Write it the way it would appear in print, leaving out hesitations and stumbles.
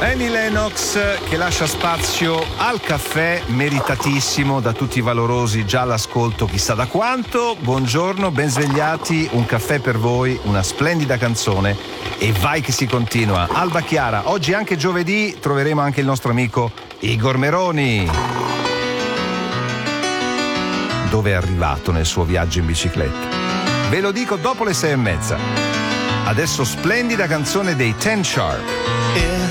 Annie Lennox che lascia spazio al caffè meritatissimo da tutti i valorosi già all'ascolto chissà da quanto. Buongiorno, ben svegliati, un caffè per voi, una splendida canzone e vai che si continua. Alba Chiara, oggi anche giovedì troveremo anche il nostro amico Igor Meroni. Dove è arrivato nel suo viaggio in bicicletta? Ve lo dico dopo le 6:30. Adesso splendida canzone dei Ten Sharp.